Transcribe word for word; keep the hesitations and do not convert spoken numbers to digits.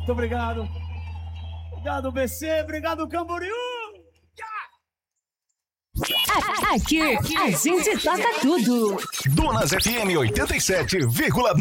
Muito obrigado. Obrigado, B C. Obrigado, Camboriú. Aqui, a gente toca tudo. Donas F M oitenta e sete vírgula